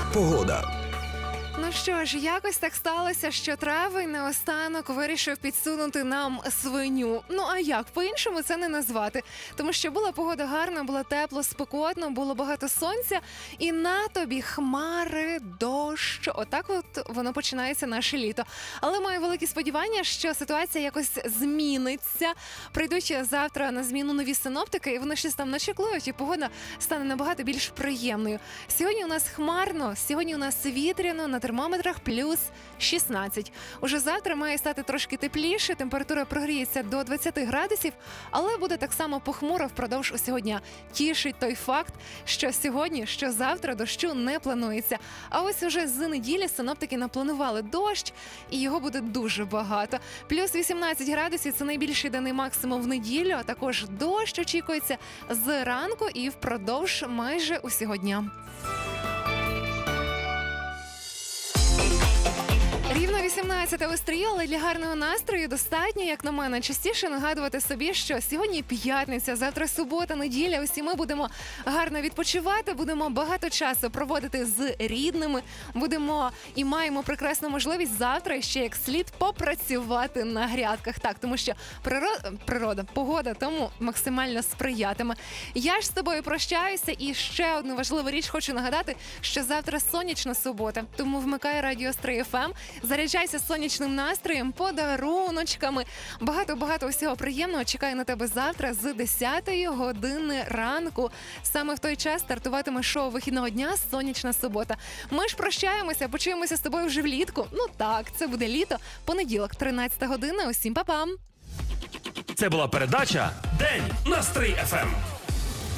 Погода. Ну що ж, якось так сталося, що травень наостанок вирішив підсунути нам свиню. Ну а як? По-іншому це не назвати. Тому що була погода гарна, було тепло, спекотно, було багато сонця. І на тобі хмари, дощ. Отак от воно починається наше літо. Але маю великі сподівання, що ситуація якось зміниться. Прийдуть завтра на зміну нові синоптики, і вони щось там начеклують, і погода стане набагато більш приємною. Сьогодні у нас хмарно, сьогодні у нас вітряно, на термометрах плюс 16. Уже завтра має стати трошки тепліше, температура прогріється до 20 градусів, але буде так само похмуро впродовж усього дня. Тішить той факт, що сьогодні, що завтра дощу не планується. А ось уже з неділі синоптики напланували дощ, і його буде дуже багато. Плюс 18 градусів – це найбільший денний максимум в неділю, а також дощ очікується з ранку і впродовж майже усього дня. Рівно 18 у стрію, але для гарного настрою достатньо, як на мене, частіше нагадувати собі, що сьогодні п'ятниця, завтра субота, неділя, усі ми будемо гарно відпочивати, будемо багато часу проводити з рідними, будемо і маємо прекрасну можливість завтра ще як слід попрацювати на грядках. Так, тому що природа, погода тому максимально сприятиме. Я ж з тобою прощаюся і ще одну важливу річ хочу нагадати, що завтра сонячна субота, тому вмикай Радіо Стрий ФМ, заряджайся сонячним настроєм, подаруночками. Багато всього приємного чекає на тебе завтра з 10-ї години ранку. Саме в той час стартуватиме шоу вихідного дня «Сонячна субота». Ми ж прощаємося, почуємося з тобою вже влітку. Ну так, це буде літо. Понеділок, 13 година. Усім па-пам! Це була передача «День на Стрий ФМ».